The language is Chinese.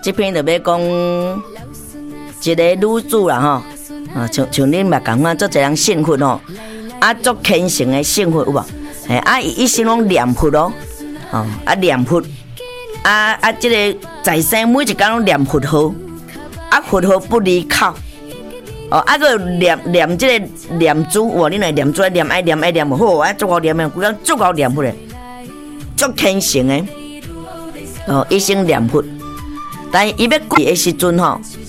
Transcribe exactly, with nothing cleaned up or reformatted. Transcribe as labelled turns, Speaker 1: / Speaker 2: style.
Speaker 1: 这篇就要讲一个女子啦吼，啊，像像恁嘛共款，做一人信佛吼，啊，做虔诚的信佛有无？嘿，啊，伊一生拢念佛咯，哦，啊念佛，啊啊，这个在生每一天拢念佛号，啊佛号不离口。哦，啊个念念即个念珠，哇！你来念珠，念爱念爱念好，啊，足够念的，规工足够念佛的，足虔诚的。哦，一生念佛，但伊要过的时阵吼，